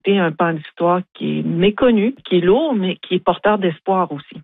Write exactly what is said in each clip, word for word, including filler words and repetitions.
C'est un pan d'histoire qui est méconnu, qui est lourd, mais qui est porteur d'espoir aussi.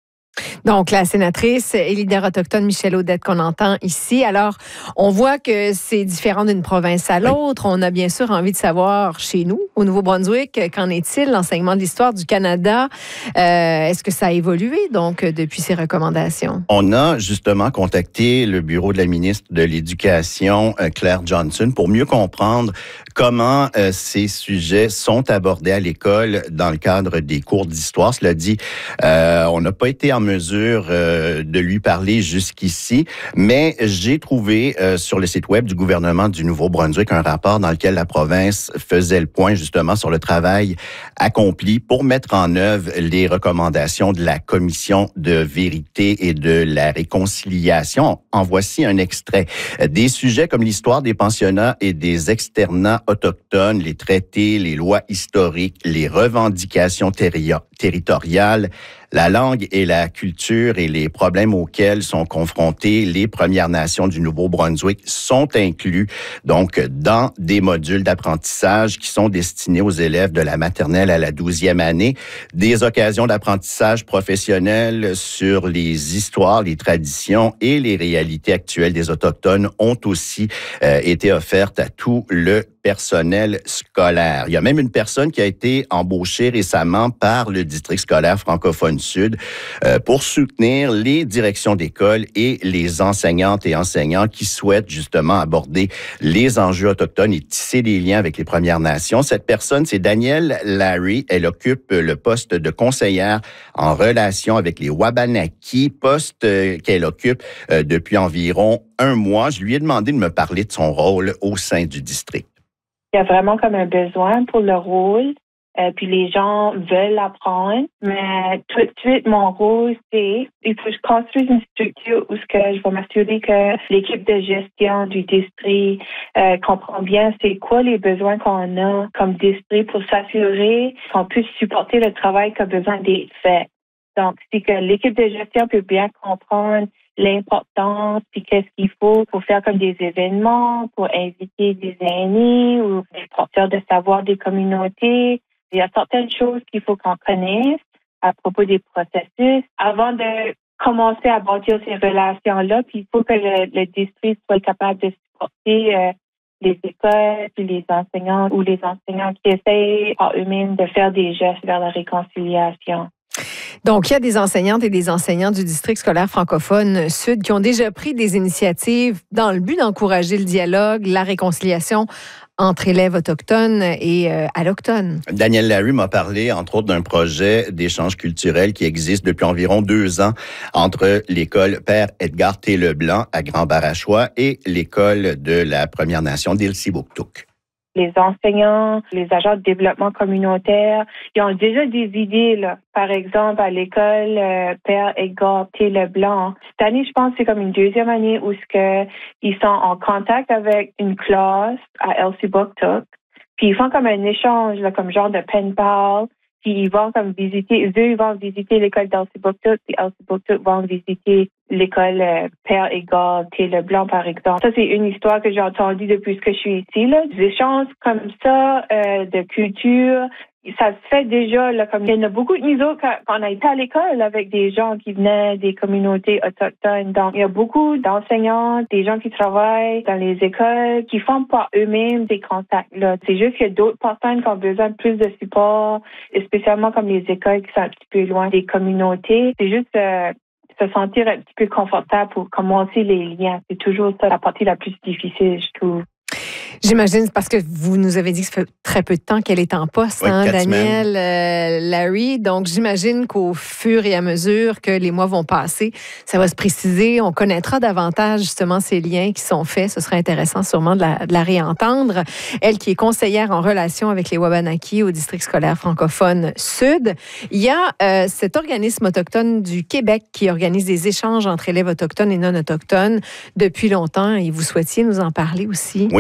Donc, la sénatrice et leader autochtone Michèle Audette qu'on entend ici. Alors, on voit que c'est différent d'une province à l'autre. On a bien sûr envie de savoir chez nous, au Nouveau-Brunswick, qu'en est-il, l'enseignement de l'histoire du Canada? Euh, est-ce que ça a évolué, donc, depuis ces recommandations? On a justement contacté le bureau de la ministre de l'Éducation, Claire Johnson, pour mieux comprendre comment euh, ces sujets sont abordés à l'école dans le cadre des cours d'histoire. Cela dit, euh, on n'a pas été en mesure euh, de lui parler jusqu'ici, mais j'ai trouvé euh, sur le site web du gouvernement du Nouveau-Brunswick un rapport dans lequel la province faisait le point justement sur le travail accompli pour mettre en œuvre les recommandations de la Commission de vérité et de la réconciliation. En voici un extrait. Des sujets comme l'histoire des pensionnats et des externats autochtones, les traités, les lois historiques, les revendications terri- territoriales, la langue et la culture et les problèmes auxquels sont confrontées les Premières Nations du Nouveau-Brunswick sont inclus donc dans des modules d'apprentissage qui sont destinés aux élèves de la maternelle à la douzième année. Des occasions d'apprentissage professionnel sur les histoires, les traditions et les réalités actuelles des Autochtones ont aussi euh, été offertes à tout le personnel scolaire. Il y a même une personne qui a été embauchée récemment par le district scolaire francophone Sud euh, pour soutenir les directions d'école et les enseignantes et enseignants qui souhaitent justement aborder les enjeux autochtones et tisser des liens avec les Premières Nations. Cette personne, c'est Danielle Larry. Elle occupe le poste de conseillère en relation avec les Wabanaki, poste euh, qu'elle occupe euh, depuis environ un mois. Je lui ai demandé de me parler de son rôle au sein du district. Il y a vraiment comme un besoin pour le rôle, euh, puis les gens veulent apprendre, mais tout de suite, mon rôle, c'est il faut que je construise une structure où ce que je vais m'assurer que l'équipe de gestion du district euh, comprend bien c'est quoi les besoins qu'on a comme district pour s'assurer qu'on puisse supporter le travail qui a besoin d'être fait. Donc, c'est que l'équipe de gestion peut bien comprendre l'importance, puis qu'est-ce qu'il faut pour faire comme des événements, pour inviter des aînés ou des porteurs de savoir des communautés. Il y a certaines choses qu'il faut qu'on connaisse à propos des processus avant de commencer à bâtir ces relations-là. Puis il faut que le, le district soit capable de supporter euh, les écoles, puis les enseignants ou les enseignants qui essayent par eux-mêmes de faire des gestes vers la réconciliation. Donc, il y a des enseignantes et des enseignants du district scolaire francophone Sud qui ont déjà pris des initiatives dans le but d'encourager le dialogue, la réconciliation entre élèves autochtones et euh, allochtones. Danielle Larry m'a parlé, entre autres, d'un projet d'échange culturel qui existe depuis environ deux ans entre l'école Père Edgar T. Leblanc à Grand-Barachois et l'école de la Première Nation d'Ilsibuktuk. Les enseignants, les agents de développement communautaire, ils ont déjà des idées, là. Par exemple, à l'école euh, Père Edgar T. Leblanc. Cette année, je pense que c'est comme une deuxième année où ce que ils sont en contact avec une classe à Elsibuktuk. Puis ils font comme un échange, là, comme genre de pen pal. Puis ils vont comme visiter, eux, ils vont visiter l'école d'Elsibuktuk, puis Elsibuktuk vont visiter l'école euh, Père Edgar T. Leblanc, par exemple. Ça, c'est une histoire que j'ai entendue depuis que je suis ici, là. Des échanges comme ça, euh, de culture, ça se fait déjà, là, comme il y en a beaucoup de nous autres quand, quand on a été à l'école avec des gens qui venaient des communautés autochtones. Donc, il y a beaucoup d'enseignants, des gens qui travaillent dans les écoles, qui font par eux-mêmes des contacts, là. C'est juste qu'il y a d'autres personnes qui ont besoin de plus de support, et spécialement comme les écoles qui sont un petit peu loin des communautés. C'est juste, euh, se sentir un petit peu confortable pour commencer les liens. C'est toujours ça, la partie la plus difficile, je trouve. J'imagine, parce que vous nous avez dit que ça fait très peu de temps qu'elle est en poste, oui, hein, Danielle euh, Larry. Donc, j'imagine qu'au fur et à mesure que les mois vont passer, ça va se préciser. On connaîtra davantage, justement, ces liens qui sont faits. Ce serait intéressant, sûrement, de la, de la réentendre. Elle qui est conseillère en relation avec les Wabanaki au district scolaire francophone Sud. Il y a euh, cet organisme autochtone du Québec qui organise des échanges entre élèves autochtones et non autochtones depuis longtemps. Et vous souhaitiez nous en parler aussi. Oui, évidemment.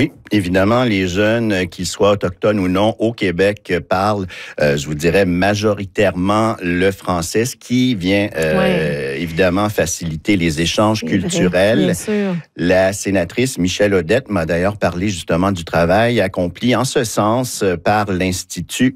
évidemment, les jeunes, qu'ils soient autochtones ou non, au Québec, parlent, euh, je vous dirais, majoritairement le français, ce qui vient euh, ouais. évidemment faciliter les échanges C'est culturels. Vrai, bien sûr. La sénatrice Michèle Audette m'a d'ailleurs parlé justement du travail accompli en ce sens par l'Institut